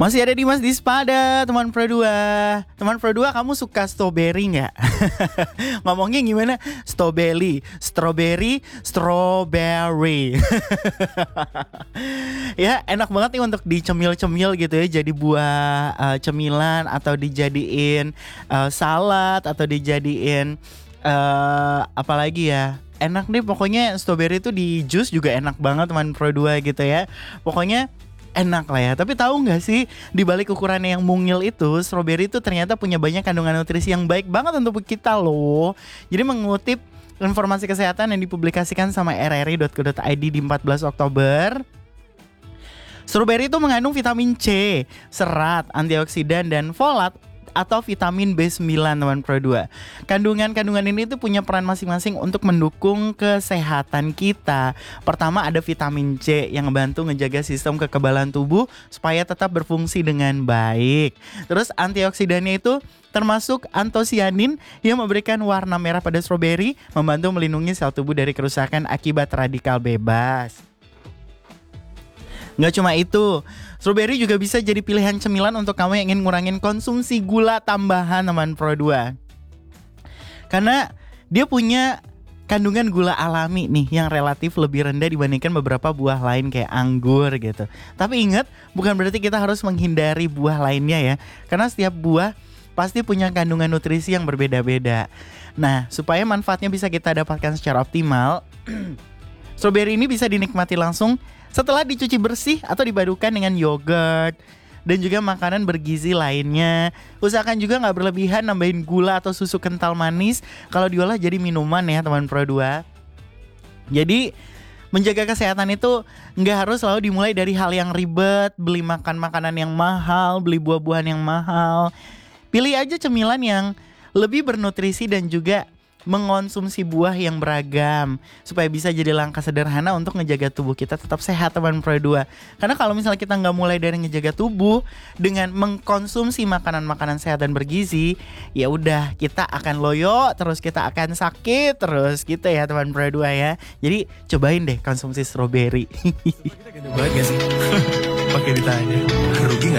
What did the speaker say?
Masih ada Dimas Dispada, teman Pro 2. Teman Pro 2, kamu suka strawberry nggak? Ngomongnya gimana? Strawberry. Ya, enak banget nih untuk dicemil-cemil gitu ya. Jadi buah cemilan atau dijadiin salad atau dijadiin apalagi ya. Enak deh pokoknya strawberry itu di jus juga enak banget teman Pro 2 gitu ya. Pokoknya enak lah ya. Tapi tahu nggak sih di balik ukurannya yang mungil itu, strawberry itu ternyata punya banyak kandungan nutrisi yang baik banget untuk kita loh. Jadi mengutip informasi kesehatan yang dipublikasikan sama rri.co.id di 14 Oktober, strawberry itu mengandung vitamin C, serat, antioksidan, dan folat atau vitamin B9 teman Pro 2. Kandungan-kandungan ini tuh punya peran masing-masing untuk mendukung kesehatan kita. Pertama ada vitamin C yang membantu ngejaga sistem kekebalan tubuh supaya tetap berfungsi dengan baik. Terus antioksidannya itu termasuk antosianin yang memberikan warna merah pada stroberi, membantu melindungi sel tubuh dari kerusakan akibat radikal bebas. Nggak cuma itu, strawberry juga bisa jadi pilihan cemilan untuk kamu yang ingin ngurangin konsumsi gula tambahan teman Pro 2. Karena dia punya kandungan gula alami nih yang relatif lebih rendah dibandingkan beberapa buah lain kayak anggur gitu. Tapi ingat, bukan berarti kita harus menghindari buah lainnya ya. Karena setiap buah pasti punya kandungan nutrisi yang berbeda-beda. Nah, supaya manfaatnya bisa kita dapatkan secara optimal, strawberry ini bisa dinikmati langsung setelah dicuci bersih atau dipadukan dengan yogurt dan juga makanan bergizi lainnya. Usahakan juga gak berlebihan nambahin gula atau susu kental manis kalau diolah jadi minuman ya teman Pro 2. Jadi menjaga kesehatan itu gak harus selalu dimulai dari hal yang ribet, beli makan makanan yang mahal, beli buah-buahan yang mahal. Pilih aja cemilan yang lebih bernutrisi dan juga mengonsumsi buah yang beragam supaya bisa jadi langkah sederhana untuk ngejaga tubuh kita tetap sehat teman Pro 2. Karena kalau misalnya kita nggak mulai dari ngejaga tubuh dengan mengkonsumsi makanan-makanan sehat dan bergizi, ya udah kita akan loyo terus, kita akan sakit terus gitu ya teman Pro 2 ya. Jadi cobain deh konsumsi strawberry. Kita gede banget gak sih? Pakai ditanya, rugi gak